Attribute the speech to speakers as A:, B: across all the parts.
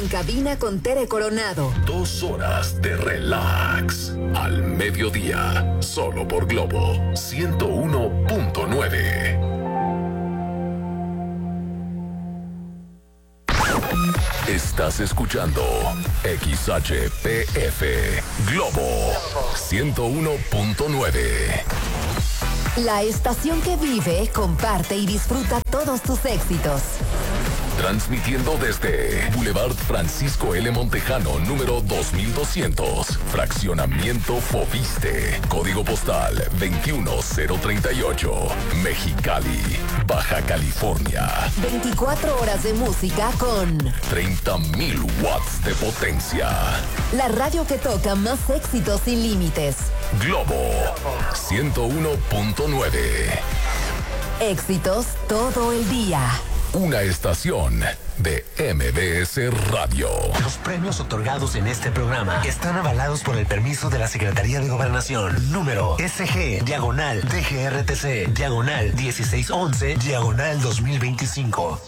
A: En Cabina con Tere Coronado.
B: 2 horas de relax. Al mediodía. Solo por Globo 101.9. Estás escuchando XHPF Globo 101.9.
A: La estación que vive, comparte y disfruta todos tus éxitos.
B: Transmitiendo desde Boulevard Francisco L. Montejano, número 2200, Fraccionamiento Foviste, Código Postal 21038, Mexicali, Baja California.
A: 24 horas de música con
B: 30,000 watts de potencia.
A: La radio que toca más éxitos sin límites.
B: Globo 101.9.
A: Éxitos todo el día.
B: Una estación de MBS Radio.
C: Los premios otorgados en este programa están avalados por el permiso de la Secretaría de Gobernación. Número SG/DGRTC/1611/2025.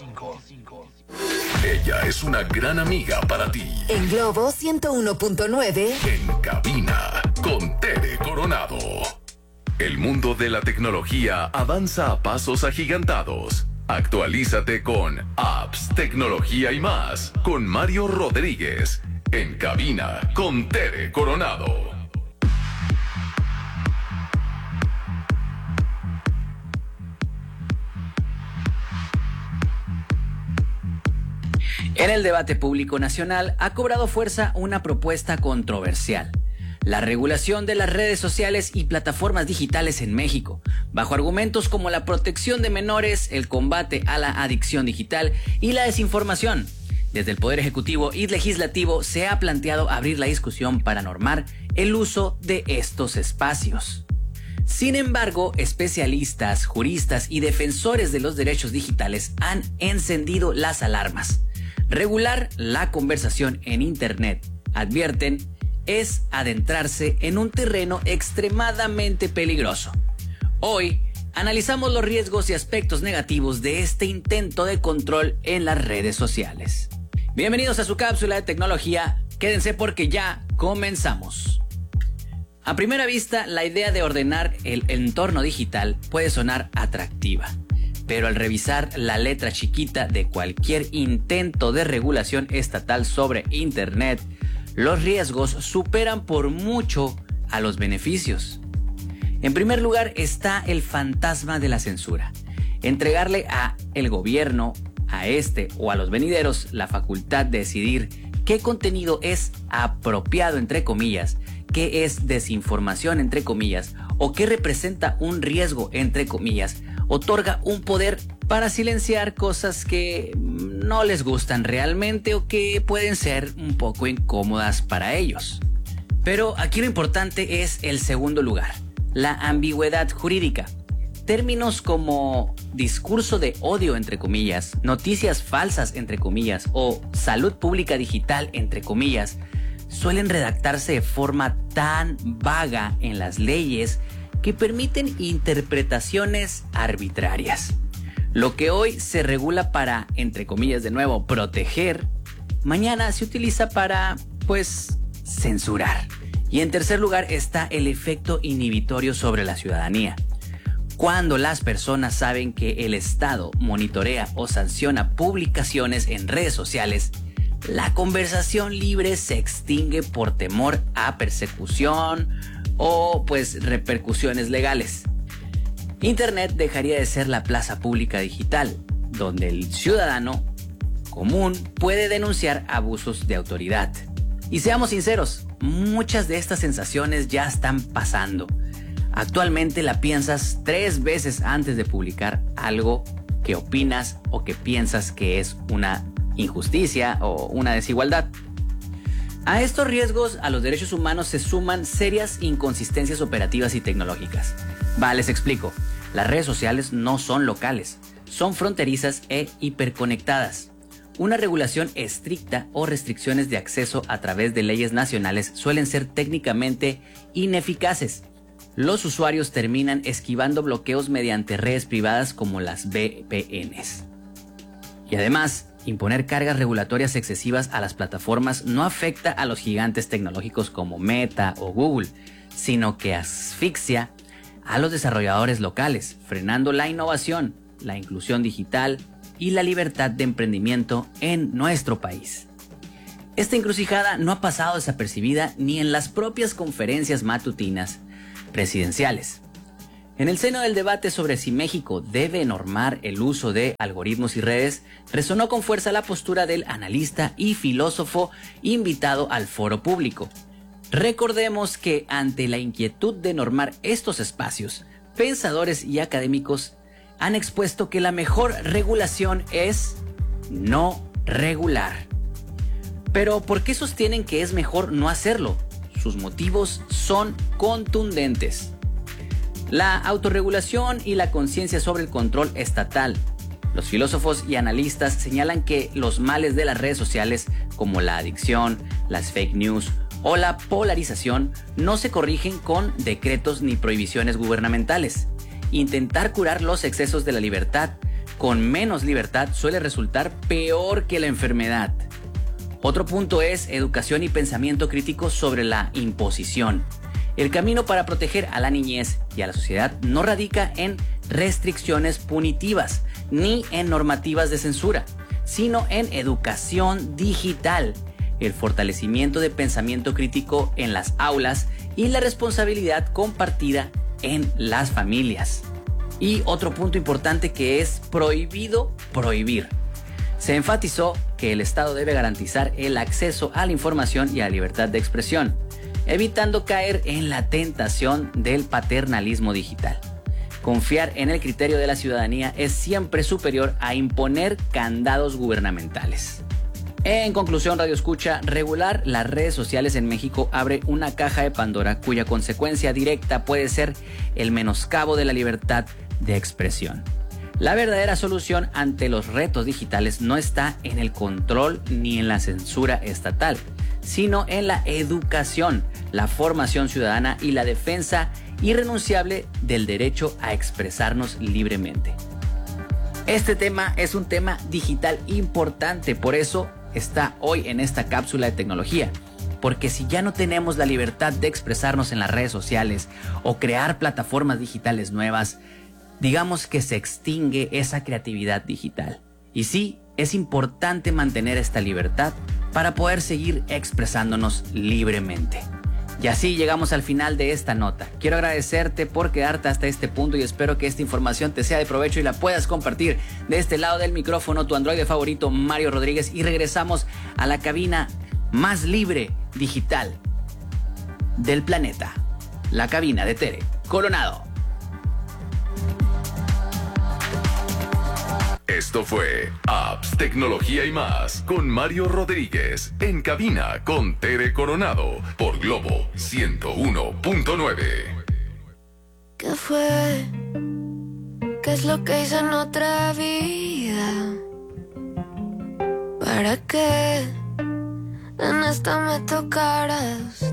B: Ella es una gran amiga para ti.
A: En Globo 101.9.
B: En cabina con Tere Coronado. El mundo de la tecnología avanza a pasos agigantados. Actualízate con apps, tecnología y más con Mario Rodríguez. En cabina con Tere Coronado.
D: En el debate público nacional ha cobrado fuerza una propuesta controversial: la regulación de las redes sociales y plataformas digitales en México, bajo argumentos como la protección de menores, el combate a la adicción digital y la desinformación. Desde el Poder Ejecutivo y Legislativo se ha planteado abrir la discusión para normar el uso de estos espacios. Sin embargo, especialistas, juristas y defensores de los derechos digitales han encendido las alarmas. Regular la conversación en Internet, advierten, es adentrarse en un terreno extremadamente peligroso. Hoy analizamos los riesgos y aspectos negativos de este intento de control en las redes sociales. Bienvenidos a su cápsula de tecnología. Quédense porque ya comenzamos. A primera vista, la idea de ordenar el entorno digital puede sonar atractiva, pero al revisar la letra chiquita de cualquier intento de regulación estatal sobre Internet, los riesgos superan por mucho a los beneficios. En primer lugar está el fantasma de la censura. Entregarle a el gobierno, a este o a los venideros la facultad de decidir qué contenido es apropiado entre comillas, qué es desinformación entre comillas o qué representa un riesgo entre comillas, otorga un poder para silenciar cosas que no les gustan realmente o que pueden ser un poco incómodas para ellos. Pero aquí lo importante es el segundo lugar, la ambigüedad jurídica. Términos como discurso de odio entre comillas, noticias falsas entre comillas o salud pública digital entre comillas suelen redactarse de forma tan vaga en las leyes que permiten interpretaciones arbitrarias. Lo que hoy se regula para, entre comillas de nuevo, proteger, mañana se utiliza para, censurar. Y en tercer lugar está el efecto inhibitorio sobre la ciudadanía. Cuando las personas saben que el Estado monitorea o sanciona publicaciones en redes sociales, la conversación libre se extingue por temor a persecución o repercusiones legales. Internet dejaría de ser la plaza pública digital, donde el ciudadano común puede denunciar abusos de autoridad. Y seamos sinceros, muchas de estas sensaciones ya están pasando. Actualmente la piensas 3 veces antes de publicar algo que opinas o que piensas que es una injusticia o una desigualdad. A estos riesgos a los derechos humanos se suman serias inconsistencias operativas y tecnológicas. Les explico. Las redes sociales no son locales, son fronterizas e hiperconectadas. Una regulación estricta o restricciones de acceso a través de leyes nacionales suelen ser técnicamente ineficaces. Los usuarios terminan esquivando bloqueos mediante redes privadas como las VPNs. Y además, Imponer cargas regulatorias excesivas a las plataformas no afecta a los gigantes tecnológicos como Meta o Google, sino que asfixia a los desarrolladores locales, frenando la innovación, la inclusión digital y la libertad de emprendimiento en nuestro país. Esta encrucijada no ha pasado desapercibida ni en las propias conferencias matutinas presidenciales. En el seno del debate sobre si México debe normar el uso de algoritmos y redes, resonó con fuerza la postura del analista y filósofo invitado al foro público. Recordemos que ante la inquietud de normar estos espacios, pensadores y académicos han expuesto que la mejor regulación es no regular. Pero ¿por qué sostienen que es mejor no hacerlo? Sus motivos son contundentes. La autorregulación y la conciencia sobre el control estatal. Los filósofos y analistas señalan que los males de las redes sociales, como la adicción, las fake news o la polarización, no se corrigen con decretos ni prohibiciones gubernamentales. Intentar curar los excesos de la libertad con menos libertad suele resultar peor que la enfermedad. Otro punto es educación y pensamiento crítico sobre la imposición. El camino para proteger a la niñez y a la sociedad no radica en restricciones punitivas ni en normativas de censura, sino en educación digital, el fortalecimiento de pensamiento crítico en las aulas y la responsabilidad compartida en las familias. Y otro punto importante que es prohibido prohibir. Se enfatizó que el Estado debe garantizar el acceso a la información y a la libertad de expresión, evitando caer en la tentación del paternalismo digital. Confiar en el criterio de la ciudadanía es siempre superior a imponer candados gubernamentales. En conclusión, Radio Escucha, regular las redes sociales en México abre una caja de Pandora cuya consecuencia directa puede ser el menoscabo de la libertad de expresión. La verdadera solución ante los retos digitales no está en el control ni en la censura estatal, sino en la educación, la formación ciudadana y la defensa irrenunciable del derecho a expresarnos libremente. Este tema es un tema digital importante, por eso está hoy en esta cápsula de tecnología. Porque si ya no tenemos la libertad de expresarnos en las redes sociales o crear plataformas digitales nuevas, digamos que se extingue esa creatividad digital. Y sí, es importante mantener esta libertad para poder seguir expresándonos libremente. Y así llegamos al final de esta nota. Quiero agradecerte por quedarte hasta este punto y espero que esta información te sea de provecho y la puedas compartir. De este lado del micrófono, tu androide favorito, Mario Rodríguez, y regresamos a la cabina más libre digital del planeta, la cabina de Tere Coronado.
B: Esto fue Apps, Tecnología y Más con Mario Rodríguez en cabina con Tere Coronado por Globo 101.9.
E: ¿Qué fue? ¿Qué es lo que hice en otra vida? ¿Para qué en esta me tocaras?